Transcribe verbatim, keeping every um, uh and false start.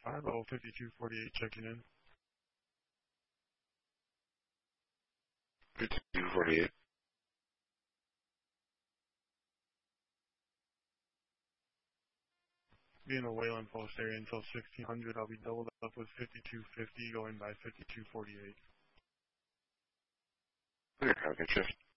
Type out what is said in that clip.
five oh fifty-two forty-eight checking in. fifty-two forty-eight. Be in the Wayland Post area until sixteen hundred. I'll be doubled up with fifty-two fifty going by fifty-two forty-eight. Clear, have a good shift.